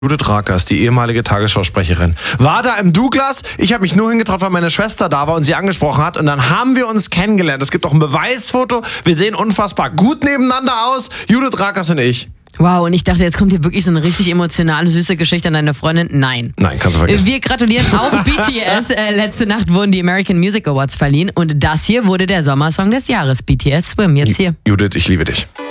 Judith Rakers, die ehemalige Tagesschausprecherin, war da im Douglas. Ich habe mich nur hingetraut, weil meine Schwester da war und sie angesprochen hat. Und dann haben wir uns kennengelernt. Es gibt auch ein Beweisfoto. Wir sehen unfassbar gut nebeneinander aus. Judith Rakers und ich. Wow, und ich dachte, jetzt kommt hier wirklich so eine richtig emotionale, süße Geschichte an deine Freundin. Nein. Nein, kannst du vergessen. Wir gratulieren auch BTS. Letzte Nacht wurden die American Music Awards verliehen. Und das hier wurde der Sommersong des Jahres. BTS Swim, jetzt hier. Judith, ich liebe dich.